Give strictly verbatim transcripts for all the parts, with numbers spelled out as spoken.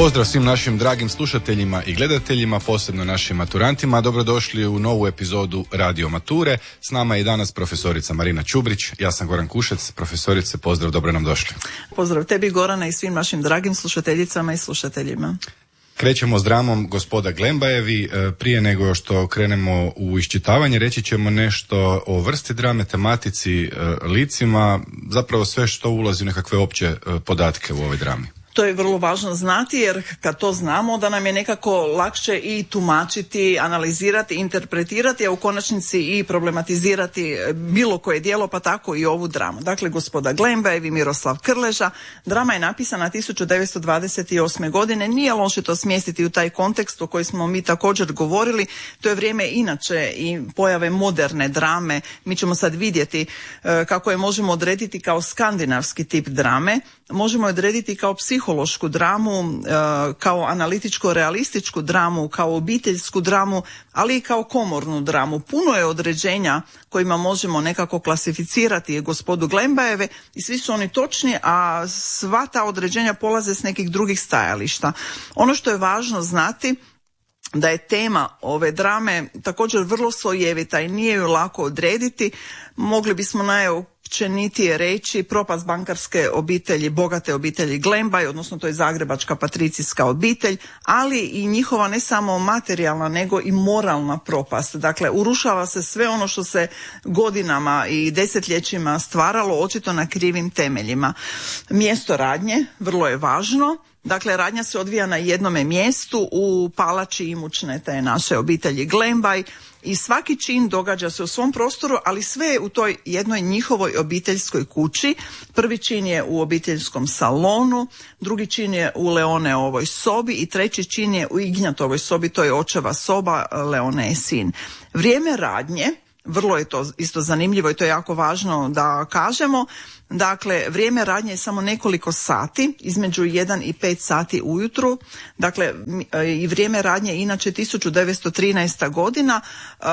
Pozdrav svim našim dragim slušateljima i gledateljima, posebno našim maturantima. Dobrodošli u novu epizodu Radio Mature. S nama je i danas profesorica Marina Čubrić. Ja sam Goran Kušec. Profesorice, pozdrav, dobro nam došli. Pozdrav tebi, Gorana, i svim našim dragim slušateljicama i slušateljima. Krećemo s dramom Gospoda Glembajevi. Prije nego što krenemo u iščitavanje, reći ćemo nešto o vrsti drame, tematici, licima, zapravo sve što ulazi u nekakve opće podatke u ovoj drami. To je vrlo važno znati, jer kad to znamo da nam je nekako lakše i tumačiti, analizirati, interpretirati, a u konačnici i problematizirati bilo koje djelo, pa tako i ovu dramu. Dakle, Gospoda Glembajevi, Miroslav Krleža. Drama je napisana tisuću devetsto dvadeset osme. godine. Nije loše to smjestiti u taj kontekst o koji smo mi također govorili. To je vrijeme inače i pojave moderne drame. Mi ćemo sad vidjeti e, kako je možemo odrediti kao skandinavski tip drame. Možemo odrediti kao psihološku dramu, kao analitičko-realističku dramu, kao obiteljsku dramu, ali i kao komornu dramu. Puno je određenja kojima možemo nekako klasificirati Gospodu Glembajeve i svi su oni točni, a sva ta određenja polaze s nekih drugih stajališta. Ono što je važno znati da je tema ove drame također vrlo slojevita i nije ju lako odrediti. Mogli bismo najopćenitije reći propast bankarske obitelji, bogate obitelji Glembaj, odnosno to je zagrebačka patricijska obitelj, ali i njihova ne samo materijalna nego i moralna propast. Dakle, urušava se sve ono što se godinama i desetljećima stvaralo, očito na krivim temeljima. Mjesto radnje vrlo je važno. Dakle, radnja se odvija na jednome mjestu u palači imućne te naše obitelji Glembaj i svaki čin događa se u svom prostoru, ali sve je u toj jednoj njihovoj obiteljskoj kući. Prvi čin je u obiteljskom salonu, drugi čin je u Leoneovoj sobi i treći čin je u Ignjatovoj sobi, to je očeva soba, Leone je sin. Vrijeme radnje, vrlo je to isto zanimljivo i to je jako važno da kažemo. Dakle, vrijeme radnje je samo nekoliko sati, između jedan i pet sati ujutru. Dakle, i vrijeme radnje je inače tisuću devetsto trinaesta. godina.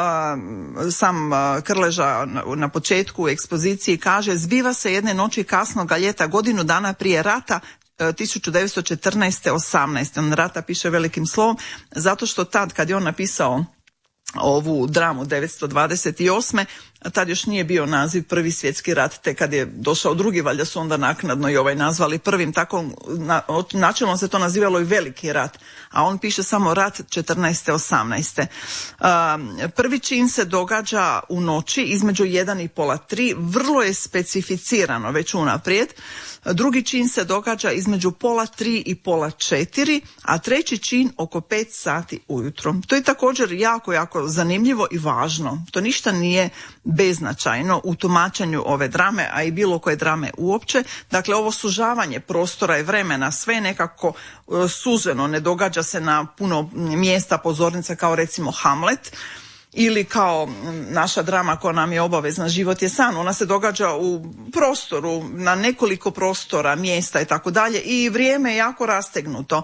Sam Krleža na početku ekspozicije kaže: zbiva se jedne noći kasnoga ljeta godinu dana prije rata, tisuću devetsto četrnaeste. osamnaeste. On rata piše velikim slovom, zato što tad kad je on napisao ovu dramu devetsto dvadeset osme. tad još nije bio naziv Prvi svjetski rat, te kad je došao drugi, valjda su onda naknadno i ovaj nazvali prvim, tako na, načelno se to nazivalo i Veliki rat, a on piše samo rat četrnaeste. osamnaeste. Um, prvi čin se događa u noći između jedan i pola tri, vrlo je specificirano već unaprijed. Drugi čin se događa između pola tri i pola četiri, a treći čin oko pet sati ujutro. To je također jako, jako zanimljivo i važno. To ništa nije beznačajno u tumačenju ove drame, a i bilo koje drame uopće. Dakle, ovo sužavanje prostora i vremena, sve nekako uh, suženo, ne događa se na puno mjesta, pozornica kao recimo Hamlet, ili kao naša drama koja nam je obavezna, Život je san. Ona se događa u prostoru, na nekoliko prostora, mjesta i tako dalje, i vrijeme je jako rastegnuto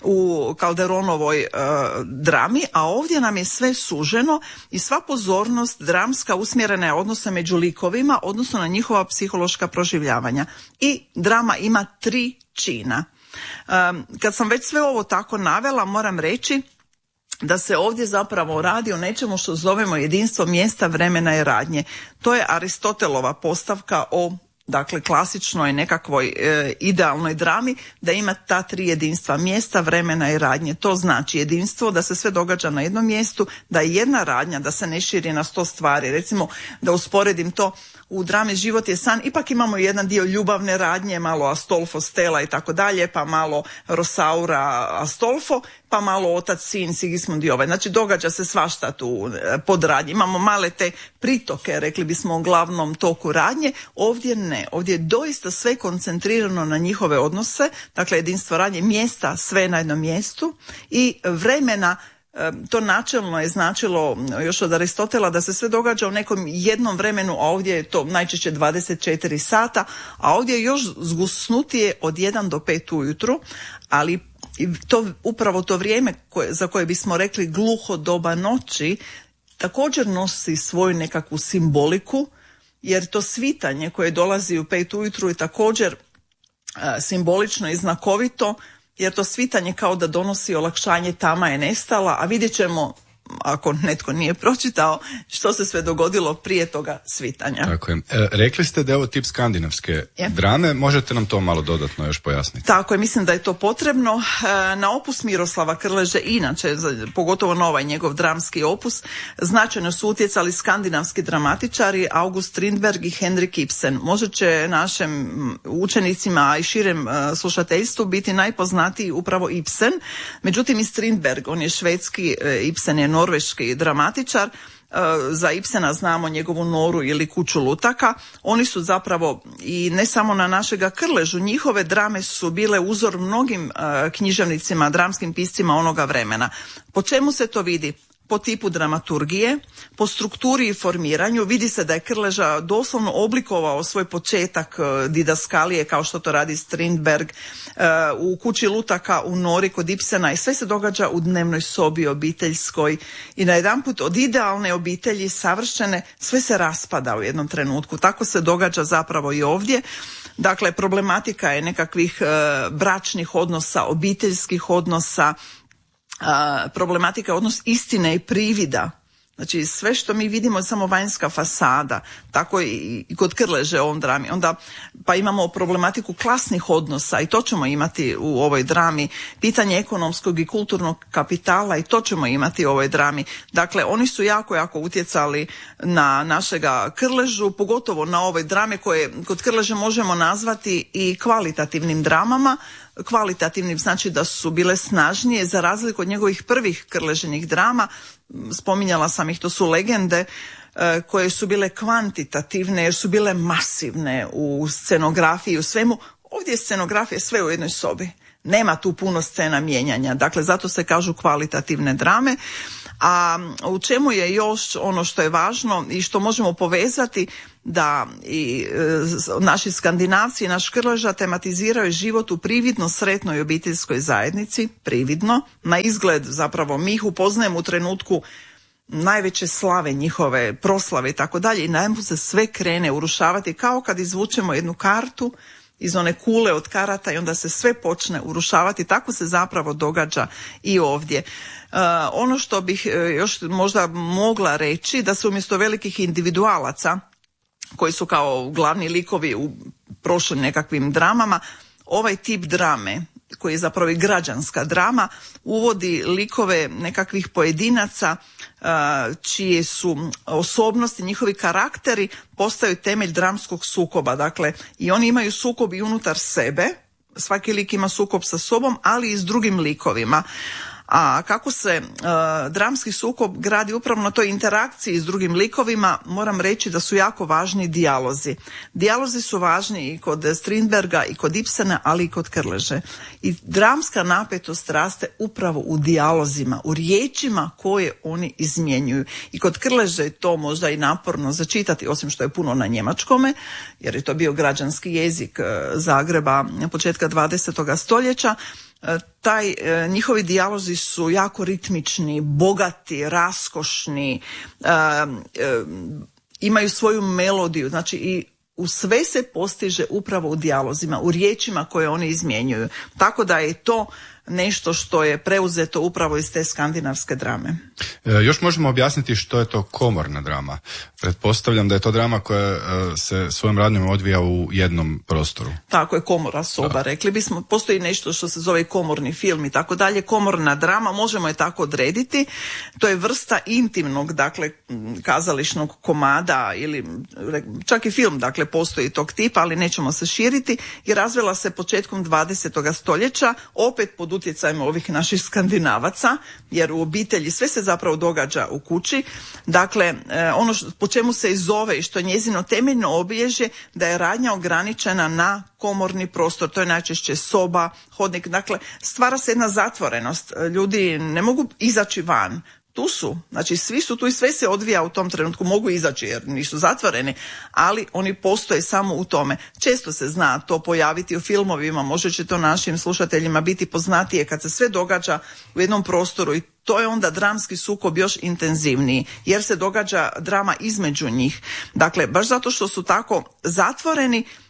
u Calderonovoj e, drami, a ovdje nam je sve suženo i sva pozornost dramska usmjerena je odnose među likovima, odnosno na njihova psihološka proživljavanja. I drama ima tri čina. E, kad sam već sve ovo tako navela, moram reći da se ovdje zapravo radi o nečemu što zovemo jedinstvo mjesta, vremena i radnje. To je Aristotelova postavka o, dakle, klasičnoj nekakvoj e, idealnoj drami, da ima ta tri jedinstva, mjesta, vremena i radnje. To znači jedinstvo, da se sve događa na jednom mjestu, da je jedna radnja, da se ne širi na sto stvari. Recimo, da usporedim to, u drami Život je san ipak imamo jedan dio ljubavne radnje, malo Astolfo, Stella i tako dalje, pa malo Rosaura, Astolfo, pa malo otac, sin, Sigismund i ovaj. Znači, događa se svašta tu pod radnje. Imamo male te pritoke, rekli bismo, u glavnom toku radnje. Ovdje ne. Ovdje je doista sve koncentrirano na njihove odnose, dakle jedinstvo radnje, mjesta, sve na jednom mjestu, i vremena. To načelno je značilo još od Aristotela da se sve događa u nekom jednom vremenu, a ovdje je to najčešće dvadeset četiri sata, a ovdje je još zgusnutije od jedan do pet ujutru, ali to, upravo to vrijeme koje, za koje bismo rekli gluho doba noći, također nosi svoju nekakvu simboliku, jer to svitanje koje dolazi u pet ujutru je također a, simbolično i znakovito, jer to svitanje kao da donosi olakšanje, tama je nestala, a vidjet ćemo, ako netko nije pročitao, što se sve dogodilo prije toga svitanja. Tako je. E, rekli ste da je ovo tip skandinavske je. drame, možete nam to malo dodatno još pojasniti? Tako je, mislim da je to potrebno. E, na opus Miroslava Krleže, inače, pogotovo na ovaj njegov dramski opus, značajno su utjecali skandinavski dramatičari August Strindberg i Henrik Ibsen. Možda će našim učenicima, a i širem e, slušateljstvu biti najpoznatiji upravo Ibsen, međutim i Strindberg, on je švedski, e, Ibsen je norveški dramatičar. Za Ibsena znamo njegovu Noru ili Kuću lutaka. Oni su zapravo, i ne samo na našega Krležu, njihove drame su bile uzor mnogim književnicima, dramskim piscima onoga vremena. Po čemu se to vidi? Po tipu dramaturgije, po strukturi i formiranju. Vidi se da je Krleža doslovno oblikovao svoj početak didaskalije, kao što to radi Strindberg, u Kući lutaka, u Nori kod Ibsena, i sve se događa u dnevnoj sobi obiteljskoj i najedanput od idealne obitelji savršene sve se raspada u jednom trenutku. Tako se događa zapravo i ovdje. Dakle, problematika je nekakvih bračnih odnosa, obiteljskih odnosa, Uh, problematika odnos istine i privida. Znači sve što mi vidimo je samo vanjska fasada, tako i, i kod Krleže u ovom drami. Onda pa imamo problematiku klasnih odnosa i to ćemo imati u ovoj drami, pitanje ekonomskog i kulturnog kapitala i to ćemo imati u ovoj drami. Dakle, oni su jako, jako utjecali na našega Krležu, pogotovo na ovoj drame koje kod Krleže možemo nazvati i kvalitativnim dramama. Kvalitativnim znači da su bile snažnije za razliku od njegovih prvih Krležinih drama. Spominjala sam ih, to su legende e, koje su bile kvantitativne jer su bile masivne u scenografiji, u svemu. Ovdje je scenografija sve u jednoj sobi. Nema tu puno scena mijenjanja. Dakle, zato se kažu kvalitativne drame. A u čemu je još ono što je važno i što možemo povezati, da i e, naši Skandinavci i naš Krleža tematiziraju život u prividno sretnoj obiteljskoj zajednici, prividno, na izgled zapravo mi ih upoznajemo u trenutku najveće slave njihove, proslave i tako dalje, i najednom se sve krene urušavati kao kad izvučemo jednu kartu iz one kule od karata i onda se sve počne urušavati. Tako se zapravo događa i ovdje. Uh, ono što bih još možda mogla reći, da se umjesto velikih individualaca koji su kao glavni likovi u prošlim nekakvim dramama, ovaj tip drame, koji je zapravo i građanska drama, uvodi likove nekakvih pojedinaca čije su osobnosti, njihovi karakteri postaju temelj dramskog sukoba. Dakle, i oni imaju sukob i unutar sebe, svaki lik ima sukob sa sobom, ali i s drugim likovima. A kako se uh, dramski sukob gradi upravo na toj interakciji s drugim likovima, moram reći da su jako važni dijalozi. Dijalozi su važni i kod Strindberga i kod Ibsena, ali i kod Krleže. I dramska napetost raste upravo u dijalozima, u riječima koje oni izmjenjuju. I kod Krleže je to možda i naporno začitati, osim što je puno na njemačkome, jer je to bio građanski jezik Zagreba početka dvadesetog stoljeća. Taj, njihovi dijalozi su jako ritmični, bogati, raskošni, e, e, imaju svoju melodiju, znači i u sve se postiže upravo u dijalozima, u riječima koje oni izmjenjuju. Tako da je to nešto što je preuzeto upravo iz te skandinavske drame. E, još možemo objasniti što je to komorna drama. Pretpostavljam da je to drama koja e, se svojom radnjom odvija u jednom prostoru. Tako je, komora soba, da. Rekli bismo. Postoji nešto što se zove komorni film i tako dalje. Komorna drama, možemo je tako odrediti. To je vrsta intimnog, dakle, kazališnog komada ili čak i film, dakle, postoji tog tipa, ali nećemo se širiti, i razvila se početkom dvadesetog stoljeća, opet pod utjecajem ovih naših Skandinavaca, jer u obitelji sve se zapravo događa u kući. Dakle, ono što, po čemu se i zove i što je njezino temeljno obilježje, da je radnja ograničena na komorni prostor, to je najčešće soba, hodnik, dakle stvara se jedna zatvorenost, ljudi ne mogu izaći van. Tu su, znači svi su tu i sve se odvija u tom trenutku, mogu izaći jer nisu zatvoreni, ali oni postoje samo u tome. Često se zna to pojaviti u filmovima, možda će to našim slušateljima biti poznatije kad se sve događa u jednom prostoru, i to je onda dramski sukob još intenzivniji, jer se događa drama između njih. Dakle, baš zato što su tako zatvoreni,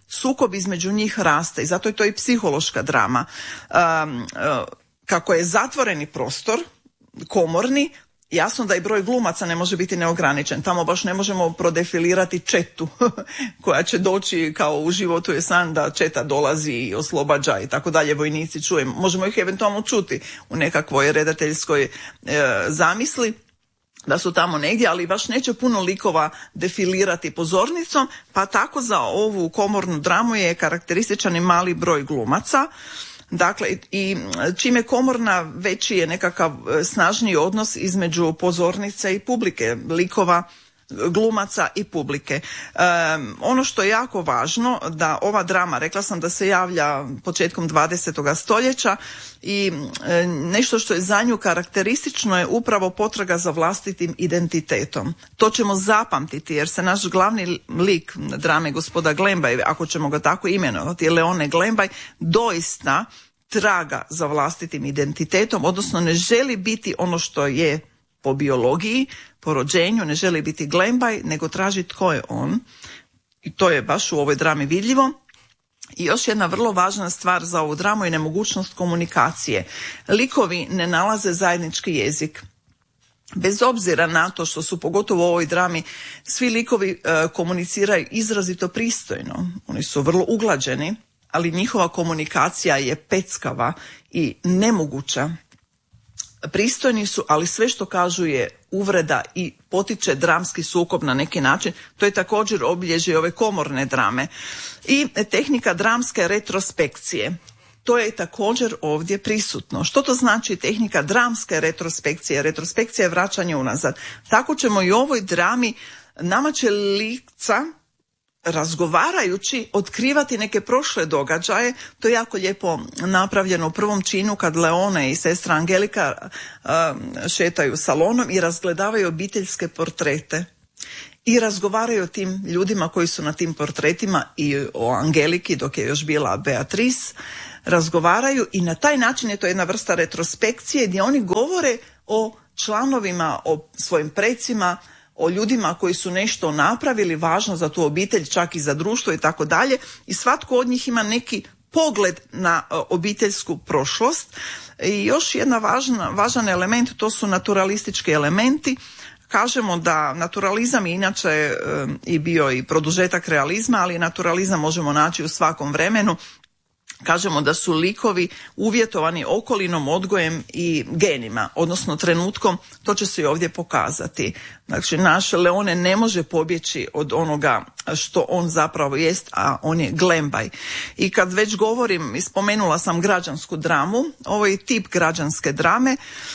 sukob između njih raste i zato je to i psihološka drama. Um, uh, kako je zatvoreni prostor, komorni, jasno da i broj glumaca ne može biti neograničen. Tamo baš ne možemo prodefilirati četu koja će doći kao u Životu je san da četa dolazi i oslobađa i tako dalje, vojnici čujemo. Možemo ih eventualno čuti u nekakvoj redateljskoj e, zamisli da su tamo negdje, ali baš neće puno likova defilirati pozornicom, pa tako za ovu komornu dramu je karakterističan i mali broj glumaca. Dakle, i čim je komorna, veći je nekakav snažniji odnos između pozornice i publike, likova, glumaca i publike. Um, ono što je jako važno, da ova drama, rekla sam da se javlja početkom dvadesetog stoljeća i e, nešto što je za nju karakteristično je upravo potraga za vlastitim identitetom. To ćemo zapamtiti jer se naš glavni lik drame gospoda Glembaj, ako ćemo ga tako imenovati, je Leone Glembaj, doista traga za vlastitim identitetom, odnosno ne želi biti ono što je po biologiji, po rođenju, ne želi biti Glembaj, nego traži tko je on. I to je baš u ovoj drami vidljivo. I još jedna vrlo važna stvar za ovu dramu je nemogućnost komunikacije. Likovi ne nalaze zajednički jezik. Bez obzira na to što su pogotovo u ovoj drami svi likovi e, komuniciraju izrazito pristojno. Oni su vrlo uglađeni, ali njihova komunikacija je peckava i nemoguća. Pristojni su, ali sve što kažu je uvreda i potiče dramski sukob na neki način. To je također obilježje ove komorne drame. I tehnika dramske retrospekcije. To je također ovdje prisutno. Što to znači tehnika dramske retrospekcije? Retrospekcija je vraćanje unazad. Tako ćemo i u ovoj drami, nama će lica razgovarajući otkrivati neke prošle događaje. To je jako lijepo napravljeno u prvom činu kad Leone i sestra Angelika uh, šetaju salonom i razgledavaju obiteljske portrete i razgovaraju o tim ljudima koji su na tim portretima i o Angeliki dok je još bila Beatrice. Razgovaraju i na taj način je to jedna vrsta retrospekcije gdje oni govore o članovima, o svojim precima, o ljudima koji su nešto napravili važno za tu obitelj, čak i za društvo i tako dalje. I svatko od njih ima neki pogled na obiteljsku prošlost. I još jedna važna, važan element, to su naturalistički elementi. Kažemo da naturalizam je inače e, i bio i produžetak realizma, ali naturalizam možemo naći u svakom vremenu. Kažemo da su likovi uvjetovani okolinom, odgojem i genima, odnosno trenutkom, to će se i ovdje pokazati. Znači, naš Leone ne može pobjeći od onoga što on zapravo jest, a on je Glembaj. I kad već govorim, spomenula sam građansku dramu, ovo je tip građanske drame,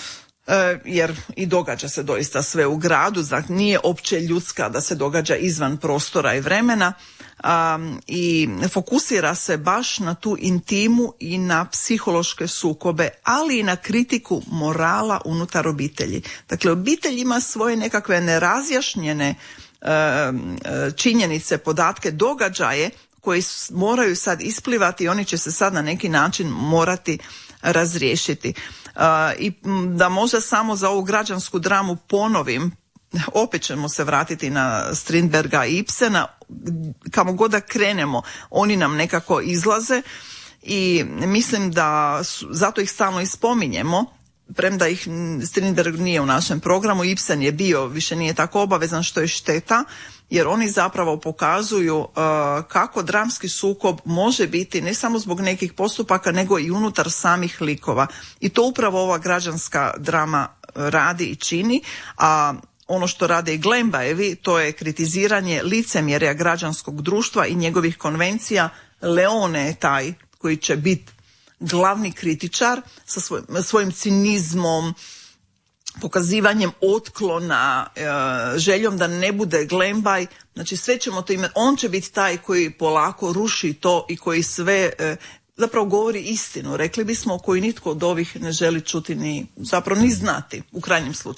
jer i događa se doista sve u gradu, znači nije opće ljudska da se događa izvan prostora i vremena. Um, i fokusira se baš na tu intimu i na psihološke sukobe, ali i na kritiku morala unutar obitelji. Dakle, obitelj ima svoje nekakve nerazjašnjene uh, činjenice, podatke, događaje koji moraju sad isplivati i oni će se sad na neki način morati razriješiti. Uh, I da možda samo za ovu građansku dramu ponovim, opet ćemo se vratiti na Strindberga i Ibsena, kamo god da krenemo, oni nam nekako izlaze i mislim da su, zato ih stalno i spominjemo, premda ih Strindberg nije u našem programu, Ibsen je bio, više nije tako obavezan, što je šteta, jer oni zapravo pokazuju uh, kako dramski sukob može biti ne samo zbog nekih postupaka, nego i unutar samih likova. I to upravo ova građanska drama radi i čini, a ono što rade i Glembajevi, to je kritiziranje licemjerja građanskog društva i njegovih konvencija. Leone je taj koji će biti glavni kritičar sa svojim, svojim cinizmom, pokazivanjem otklona, e, željom da ne bude Glembaj. Znači sve ćemo to imati. On će biti taj koji polako ruši to i koji sve e, zapravo govori istinu. Rekli bismo, koji nitko od ovih ne želi čuti ni, zapravo ni znati u krajnjem slučaju.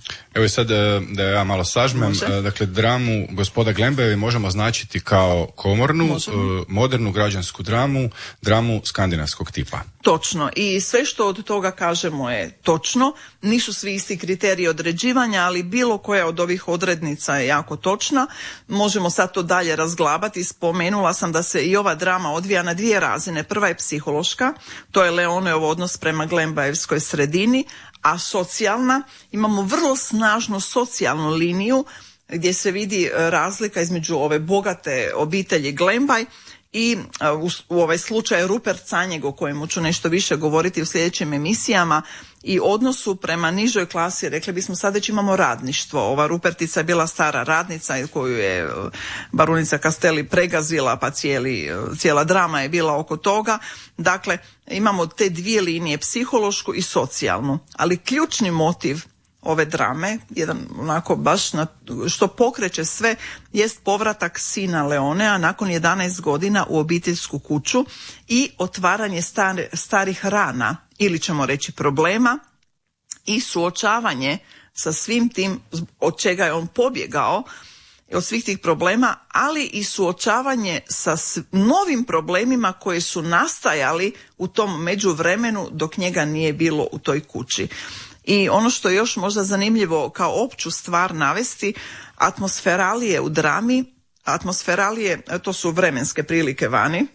Evo i sad da ja malo sažmem, Može. Dakle dramu Gospoda Glembajevi možemo označiti kao komornu, Možemo. modernu građansku dramu, dramu skandinavskog tipa. Točno, i sve što od toga kažemo je točno, nisu svi isti kriteriji određivanja, ali bilo koja od ovih odrednica je jako točna. Možemo sad to dalje razglabati. Spomenula sam da se i ova drama odvija na dvije razine. Prva je psihološka, to je Leoneov odnos prema Glembajevskoj sredini, a socijalna, imamo vrlo snažnu socijalnu liniju gdje se vidi razlika između ove bogate obitelji Glembaj i u, u ovaj slučaj Rupert Canjeg, o kojemu ću nešto više govoriti u sljedećim emisijama, i odnosu prema nižoj klasi. Rekli bismo sad već imamo radništvo. Ova Rupertica je bila stara radnica koju je baronica Castelli pregazila, pa cijeli, cijela drama je bila oko toga. Dakle, imamo te dvije linije, psihološku i socijalnu. Ali ključni motiv ove drame, jedan onako baš na, što pokreće sve, jest povratak sina Leonea nakon jedanaest godina u obiteljsku kuću i otvaranje stare, starih rana, ili ćemo reći problema, i suočavanje sa svim tim od čega je on pobjegao, od svih tih problema, ali i suočavanje sa novim problemima koji su nastajali u tom međuvremenu dok njega nije bilo u toj kući. I ono što je još možda zanimljivo kao opću stvar navesti, atmosferalije u drami, atmosferalije, to su vremenske prilike vani,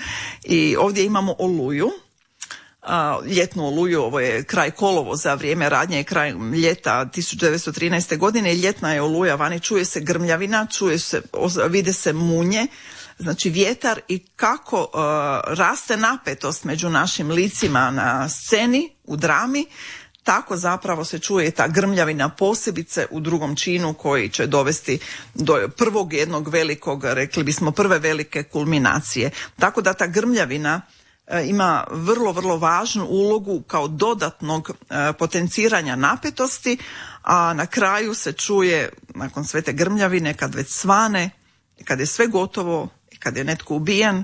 i ovdje imamo oluju, ljetnu oluju, ovo je kraj kolovoza, vrijeme radnje je kraj ljeta tisuću devetsto trinaeste. godine, ljetna je oluja vani, čuje se grmljavina, čuje se, vide se munje, znači vjetar, i kako uh, raste napetost među našim licima na sceni, u drami, tako zapravo se čuje ta grmljavina, posebice u drugom činu koji će dovesti do prvog jednog velikog, rekli bismo prve velike kulminacije. Tako da ta grmljavina e, ima vrlo, vrlo važnu ulogu kao dodatnog e, potenciranja napetosti, a na kraju se čuje, nakon sve te grmljavine, kad već svane, kad je sve gotovo, kad je netko ubijen,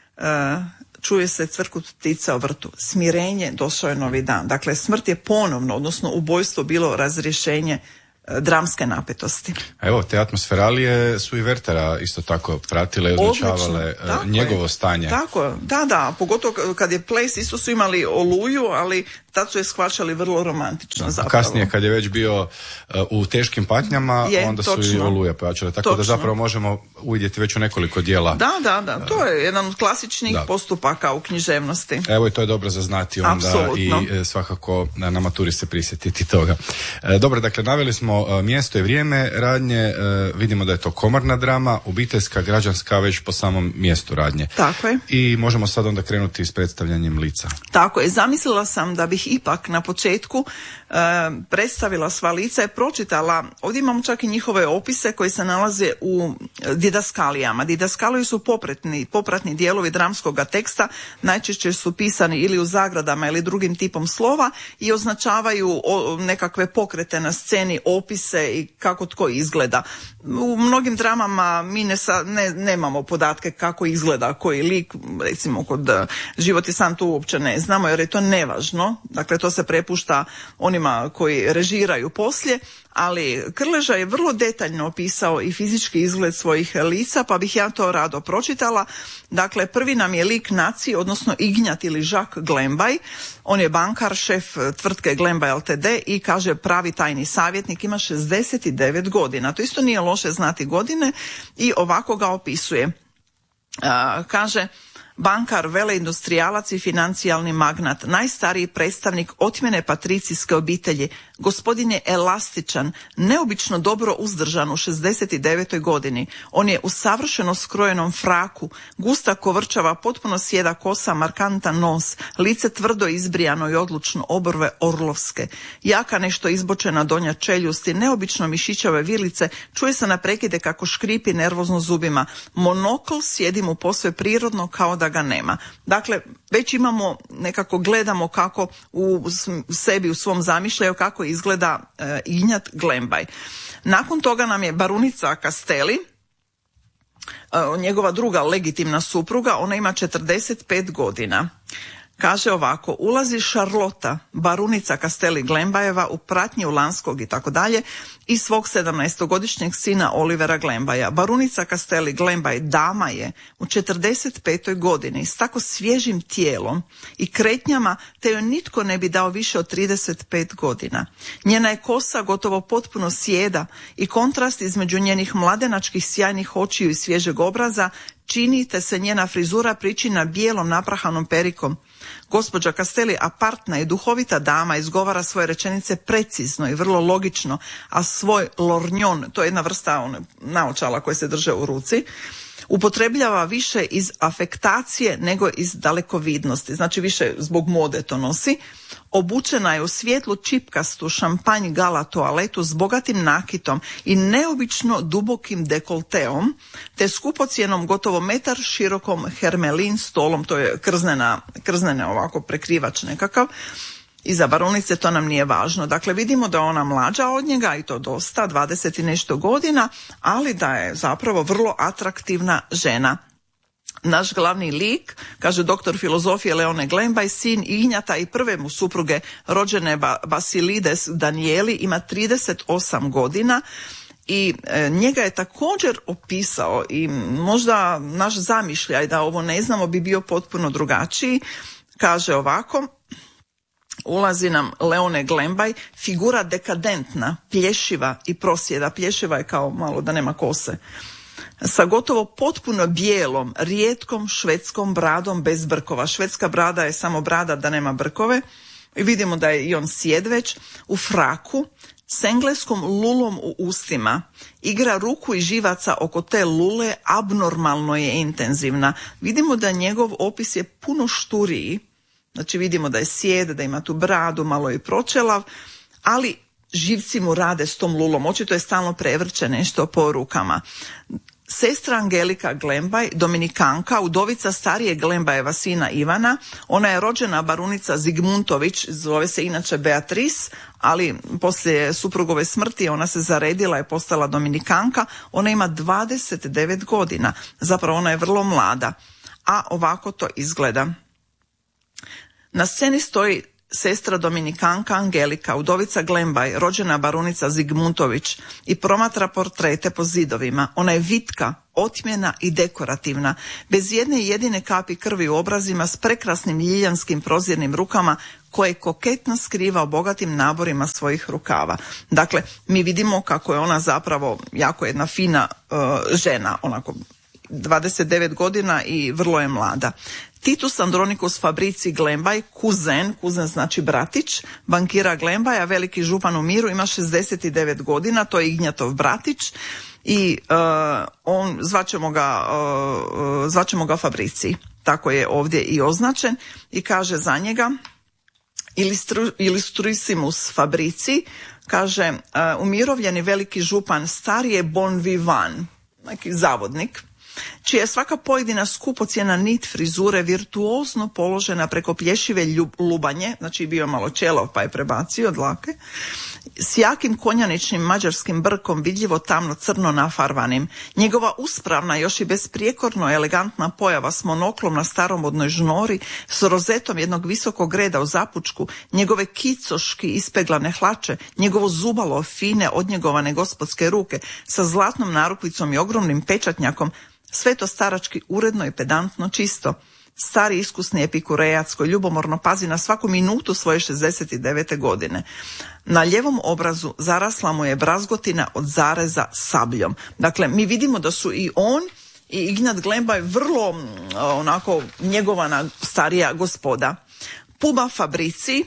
e, čuje se cvrkut ptica u vrtu. Smirenje, došao je novi dan. Dakle, smrt je ponovno, odnosno ubojstvo, bilo razrješenje e, dramske napetosti. Evo, te atmosferalije su i Werthera isto tako pratile i označavale njegovo stanje. Tako, da, da, pogotovo kad je ples, isto su imali oluju, ali tad su je shvaćali vrlo romantično, da, zapravo. Kasnije, kad je već bio uh, u teškim patnjama, je, onda su točno. I oluje pojačale. Tako točno. Da zapravo možemo uvidjeti već u nekoliko dijela. Da, da, da. To je jedan od klasičnih da. postupaka u književnosti. Evo, i to je dobro za znati onda. Apsolutno. I e, svakako na, na maturi se prisjetiti toga. E, dobro, dakle, naveli smo e, mjesto i vrijeme radnje. E, vidimo da je to komorna drama, obiteljska, građanska, već po samom mjestu radnje. Tako je. I možemo sad onda krenuti s predstavljanjem lica. Tako je. Zamislila sam da bih ipak na početku e, predstavila sva lica i pročitala, ovdje imamo čak i njihove opise koji se nalaze u didaskalijama. Didaskaliji su popratni, popratni dijelovi dramskog teksta, najčešće su pisani ili u zagradama ili drugim tipom slova i označavaju o, nekakve pokrete na sceni, opise i kako tko izgleda. U mnogim dramama mi ne, sa, ne nemamo podatke kako izgleda koji lik, recimo kod Život i san to uopće ne znamo jer je to nevažno, dakle to se prepušta onima koji režiraju poslije, ali Krleža je vrlo detaljno opisao i fizički izgled svojih lica, pa bih ja to rado pročitala. Dakle, prvi nam je lik Naci, odnosno Ignjat ili Jacques Glembaj. On je bankar, šef tvrtke Glembaj Ltd. I kaže pravi tajni savjetnik, ima šezdeset devet godina. To isto nije loše znati godine i ovako ga opisuje. Uh, kaže... Bankar, veleindustrijalac i financijalni magnat, najstariji predstavnik otmjene patricijske obitelji, gospodin je elastičan, neobično dobro uzdržan u šezdeset devetoj godini. On je u savršeno skrojenom fraku, gusta kovrčava, potpuno sjeda kosa, markantan nos, lice tvrdo izbrijano i odlučno, obrve orlovske, jaka nešto izbočena donja čeljusti, neobično mišićave vilice, čuje se na prekide kako škripi nervozno zubima. Monokl sjedi mu posve prirodno kao da ga nema. Dakle, već imamo, nekako gledamo kako u sebi, u svom zamišljaju, kako izgleda e, Ignjat Glembaj. Nakon toga nam je baronica Castelli, e, njegova druga legitimna supruga, ona ima četrdeset pet godina. Kaže ovako, ulazi Šarlota, barunica Castelli Glembajeva u pratnji Ulanskog i tako dalje i svog sedamnaestogodišnjeg sina Olivera Glembaja. Barunica Castelli Glembaj dama je u četrdeset petoj godini s tako svježim tijelom i kretnjama te joj nitko ne bi dao više od trideset pet godina. Njena je kosa gotovo potpuno sjeda i kontrast između njenih mladenačkih sjajnih očiju i svježeg obraza čini te se njena frizura pričina bijelom naprahanom perikom. Gospođa Castelli, apartna i duhovita dama, izgovara svoje rečenice precizno i vrlo logično, a svoj lornjon, to je jedna vrsta one, naočala koje se drže u ruci, upotrebljava više iz afektacije nego iz dalekovidnosti, znači više zbog mode to nosi. Obučena je u svijetlu čipkastu šampanj gala toaletu s bogatim nakitom i neobično dubokim dekolteom, te skupocjenom gotovo metar širokom hermelin stolom, to je krznena, krznene ovako prekrivač nekakav. I za baronice to nam nije važno. Dakle, vidimo da je ona mlađa od njega i to dosta, dvadeset i nešto godina, ali da je zapravo vrlo atraktivna žena. Naš glavni lik, kaže doktor filozofije Leone Glembaj, sin Ignjata i prve mu supruge rođene Basilides Danijeli, ima trideset osam godina i e, njega je također opisao i možda naš zamišljaj da ovo ne znamo bi bio potpuno drugačiji. Kaže ovako, ulazi nam Leone Glembaj, figura dekadentna, plješiva i prosjeda. Plješiva je kao malo da nema kose. Sa gotovo potpuno bijelom, rijetkom švedskom bradom bez brkova. Švedska brada je samo brada da nema brkove. I vidimo da je i on sjedveć u fraku s engleskom lulom u ustima. Igra ruku i živaca oko te lule abnormalno je intenzivna. Vidimo da njegov opis je puno šturiji. Znači vidimo da je sjed, da ima tu bradu, malo je pročelav, ali živci mu rade s tom lulom. Očito je stalno prevrće nešto po rukama. Sestra Angelika Glembaj, dominikanka, udovica starije Glembajeva sina Ivana, ona je rođena barunica Zigmuntović, zove se inače Beatrice, ali poslije suprugove smrti ona se zaredila i postala dominikanka, ona ima dvadeset devet godina, zapravo ona je vrlo mlada, a ovako to izgleda. Na sceni stoji sestra dominikanka Angelika, udovica Glembaj, rođena barunica Zigmuntović i promatra portrete po zidovima. Ona je vitka, otmjena i dekorativna, bez jedne jedine kapi krvi u obrazima, s prekrasnim ljiljanskim prozirnim rukama koje koketno skriva u bogatim naborima svojih rukava. Dakle, mi vidimo kako je ona zapravo jako jedna fina uh, žena, onako dvadeset devet godina i vrlo je mlada. Titus Andronicus Fabrici Glembaj, kuzen, kuzen znači bratić, bankira Glembaja, veliki župan u miru, ima šezdeset devet godina, to je Ignjatov bratić i uh, on, zvaćemo ga, uh, zvaćemo ga Fabrici, tako je ovdje i označen i kaže za njega Illustru, Illustrissimus Fabrici, kaže uh, umirovljeni veliki župan, stari je bon vivant, neki zavodnik, čija je svaka pojedina skupocjena nit frizure virtuozno položena preko plješive ljub, lubanje, znači bio malo čelov pa je prebacio dlake, s jakim konjaničnim mađarskim brkom vidljivo tamno crno nafarvanim. Njegova uspravna, još i besprijekorno elegantna pojava s monoklom na staromodnoj žnori, s rozetom jednog visokog reda u zapučku, njegove kicoški ispeglane hlače, njegovo zubalo fine odnjegovane gospodske ruke sa zlatnom narukvicom i ogromnim pečatnjakom, sve to starački uredno i pedantno čisto. Stari iskusni epikurejac koji ljubomorno pazi na svaku minutu svoje šezdeset devete godine. Na ljevom obrazu zarasla mu je brazgotina od zareza sabljom. Dakle, mi vidimo da su i on i Ignjat Glembaj vrlo onako njegovana starija gospoda. Puba Fabrici,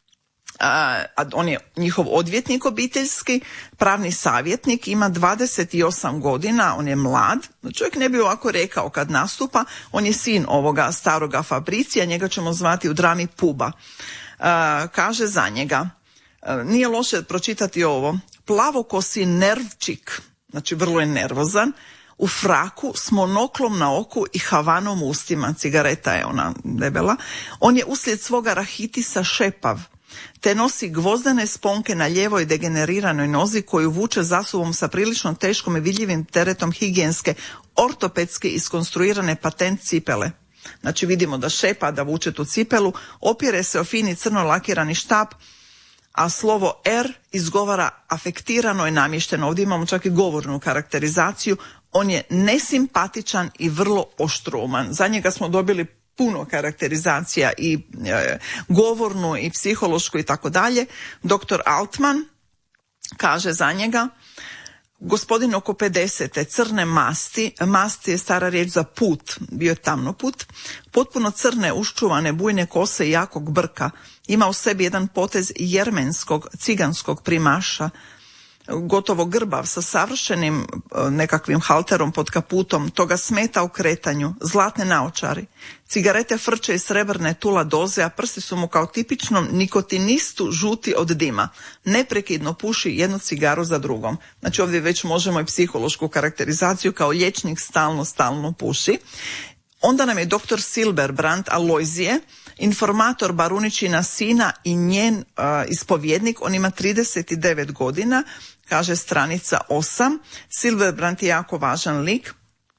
a on je njihov odvjetnik obiteljski, pravni savjetnik, ima dvadeset osam godina, on je mlad, čovjek ne bi ovako rekao kad nastupa, on je sin ovoga staroga Fabricija, njega ćemo zvati u drami Puba. A, kaže za njega, a, nije loše pročitati ovo, plavokosi nervčik, znači vrlo je nervozan, u fraku s monoklom na oku i havanom u ustima, cigareta je ona debela, on je uslijed svoga rahitisa šepav, te nosi gvozdene sponke na ljevoj degeneriranoj nozi koju vuče za sobom sa prilično teškom i vidljivim teretom higijenske, ortopedski iskonstruirane patent cipele. Znači vidimo da šepa, da vuče tu cipelu, opire se o fini crno lakirani štap, a slovo R izgovara afektirano i namješteno. Ovdje imamo čak i govornu karakterizaciju. On je nesimpatičan i vrlo oštruman. Za njega smo dobili puno karakterizacija i e, govornu i psihološku i tako dalje. Doktor Altman kaže za njega: gospodin oko pedesete, crne masti, masti je stara riječ za put, bio je tamno put, potpuno crne, uščuvane, bujne kose i jakog brka, ima u sebi jedan potez jermenskog, ciganskog primaša, gotovo grbav, sa savršenim nekakvim halterom pod kaputom, to ga smeta u kretanju, zlatne naočari, cigarete frče i srebrne tula doze, a prsti su mu kao tipičnom nikotinistu žuti od dima. Neprekidno puši jednu cigaru za drugom. Znači ovdje već možemo i psihološku karakterizaciju, kao liječnik stalno, stalno puši. Onda nam je doktor Silberbrand Alojzije, informator Baruničina sina i njen uh, ispovjednik. On ima trideset devet godina, kaže stranica osam. Silberbrand je jako važan lik.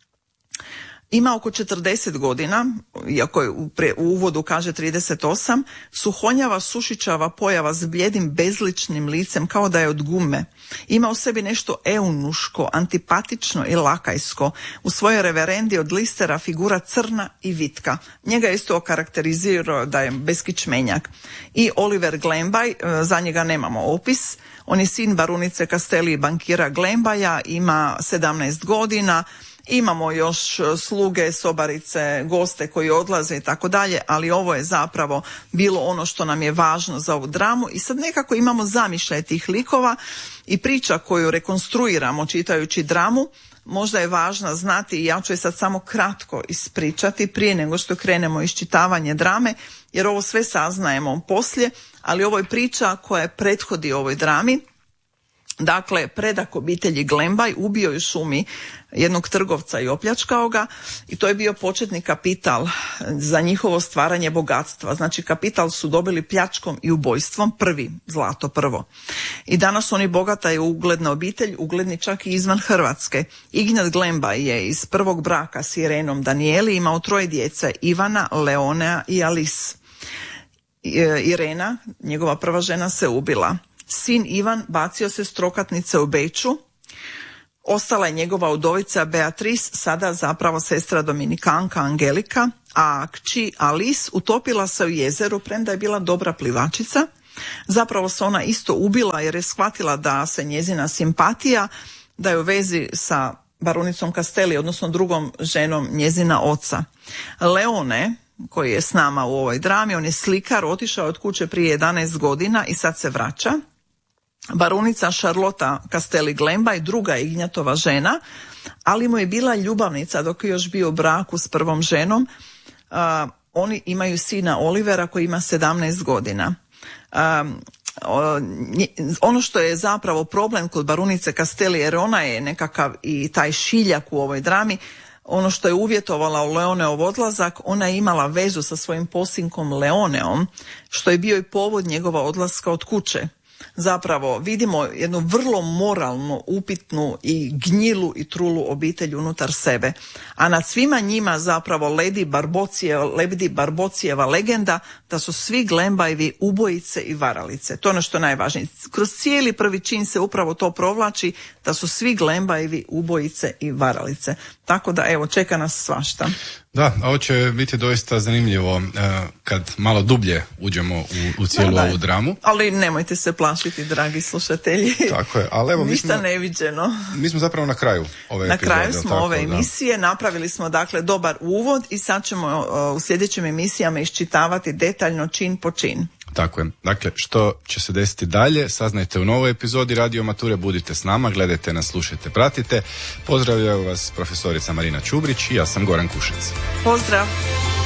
Ima oko četrdeset godina, iako je u, pre, u uvodu kaže trideset osam, suhonjava, sušičava pojava s bljedim bezličnim licem kao da je od gume. Ima u sebi nešto eunuško, antipatično i lakajsko. U svojoj reverendi od listera figura crna i vitka. Njega isto okarakterizirao da je beskičmenjak. I Oliver Glembaj, za njega nemamo opis. On je sin barunice Castelli i bankira Glembaja, ima sedamnaest godina. Imamo još sluge, sobarice, goste koji odlaze i tako dalje, ali ovo je zapravo bilo ono što nam je važno za ovu dramu i sad nekako imamo zamišljaj tih likova i priča koju rekonstruiramo čitajući dramu. Možda je važno znati i ja ću je sad samo kratko ispričati prije nego što krenemo iščitavanje drame, jer ovo sve saznajemo poslije, ali ovo je priča koja prethodi ovoj drami. Dakle, predak obitelji Glembaj ubio je u šumi jednog trgovca i opljačkao ga i to je bio početni kapital za njihovo stvaranje bogatstva. Znači kapital su dobili pljačkom i ubojstvom, prvi, zlato prvo. I danas oni bogata i ugledna obitelj, ugledni čak i izvan Hrvatske. Ignjat Glembaj je iz prvog braka s Irenom Danijeli imao troje djece, Ivana, Leonea i Alice. Irena, njegova prva žena, se ubila. Sin Ivan bacio se s trokatnice u Beču, ostala je njegova udovica Beatrice, sada zapravo sestra dominikanka Angelika, a kći Alice utopila se u jezeru, premda je bila dobra plivačica. Zapravo se ona isto ubila jer je shvatila da se njezina simpatija, da je u vezi sa baronicom Castelli, odnosno drugom ženom njezina oca. Leone, koji je s nama u ovoj drami, on je slikar, otišao od kuće prije jedanaest godina i sad se vraća. Baronica Charlotta Castelli Glembaj, druga Ignjatova žena, ali mu je bila ljubavnica dok je još bio u braku s prvom ženom. Uh, oni imaju sina Olivera koji ima sedamnaest godina. Um, ono što je zapravo problem kod baronice Castelli, jer ona je nekakav i taj šiljak u ovoj drami, ono što je uvjetovala u Leoneov odlazak, ona je imala vezu sa svojim posinkom Leoneom, što je bio i povod njegova odlaska od kuće. Zapravo vidimo jednu vrlo moralnu, upitnu i gnjilu i trulu obitelj unutar sebe. A nad svima njima zapravo Lady Barbocijeva, Lady Barbocijeva legenda da su svi Glembajevi ubojice i varalice. To je ono što je najvažnije. Kroz cijeli prvi čin se upravo to provlači da su svi Glembajevi ubojice i varalice. Tako da evo, čeka nas svašta. Da, ovo će biti doista zanimljivo uh, kad malo dublje uđemo u, u cijelu da, da. ovu dramu. Ali nemojte se plašiti, dragi slušatelji. Tako je, ali evo mi Ništa smo, neviđeno. Mi smo zapravo na kraju ove na epizode. Na kraju smo tako, ove emisije, da. Napravili smo dakle dobar uvod i sad ćemo uh, u sljedećim emisijama iščitavati detaljno čin po čin. Tako je. Dakle, što će se desiti dalje, saznajte u novoj epizodi Radio Mature, budite s nama, gledajte nas, slušajte, pratite. Pozdravljaju vas profesorica Marina Čubrić i ja sam Goran Kušec. Pozdrav!